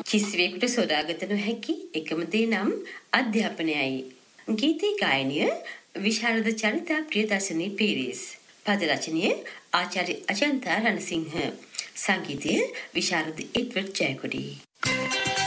කිසිවෙකුට සොදාගත නොහැකි එකම දේ නම් අධ්‍යාපනයයි. ගීතී ගායනය විශාරද චරිතා ප්‍රියදර්ශනී පීරිස්. පද රචනය ආචාර්ය අජන්තා රණසිංහ. සංගීතය විශාරද එඩ්වඩ් ජයකොඩි.